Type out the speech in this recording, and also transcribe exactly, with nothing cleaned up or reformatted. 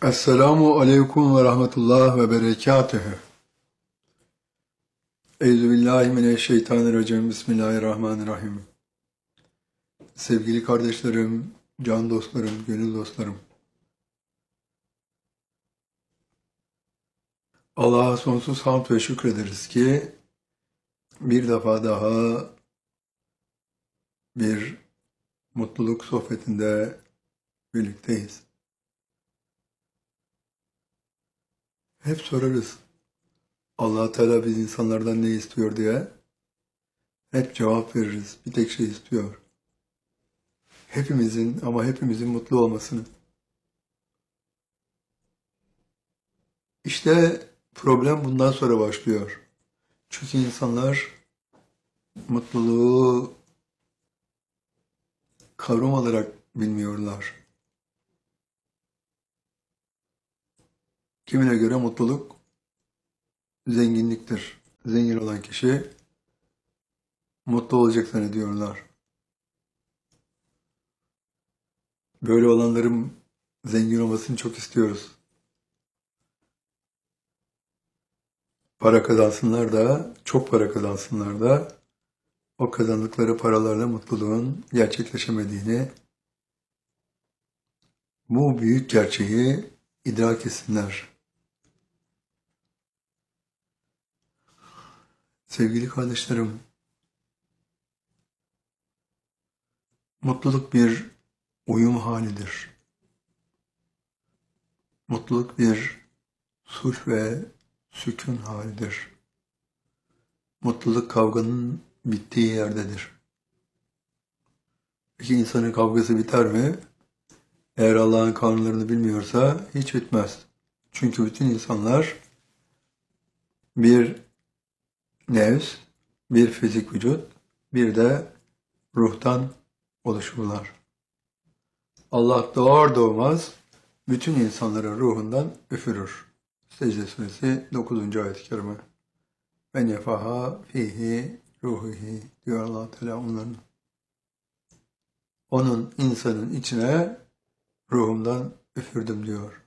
Esselamu aleyküm ve rahmetullah ve berekatühü. Euzubillahimineşşeytanirracim. Bismillahirrahmanirrahim. Sevgili kardeşlerim, can dostlarım, gönül dostlarım. Allah'a sonsuz hamd ve şükrederiz ki bir defa daha bir mutluluk sohbetinde birlikteyiz. Hep sorarız, Allah Teala biz insanlardan ne istiyor diye. Hep cevap veririz. Bir tek şey istiyor. Hepimizin ama hepimizin mutlu olmasını. İşte problem bundan sonra başlıyor. Çünkü insanlar mutluluğu kavram olarak bilmiyorlar. Kimine göre mutluluk zenginliktir. Zengin olan kişi mutlu olacak zannediyorlar. Böyle olanların zengin olmasını çok istiyoruz. Para kazansınlar da, çok para kazansınlar da, o kazandıkları paralarla mutluluğun gerçekleşemediğini, bu büyük gerçeği idrak etsinler. Sevgili kardeşlerim, mutluluk bir uyum halidir. Mutluluk bir sulh ve sükun halidir. Mutluluk kavganın bittiği yerdedir. Peki insanın kavgası biter mi? Eğer Allah'ın kanunlarını bilmiyorsa hiç bitmez. Çünkü bütün insanlar bir nefs, bir fizik vücut, bir de ruhtan oluşurlar. Allah doğar doğmaz bütün insanların ruhundan üfürür. Secde suresi dokuzuncu ayet-i kerime. Ve nefaha fihi ruhihi diyor Allah Teala onların. Onun insanın içine ruhumdan üfürdüm diyor.